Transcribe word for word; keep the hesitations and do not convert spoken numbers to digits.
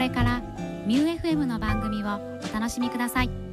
れからミュー エフエム の番組をお楽しみください。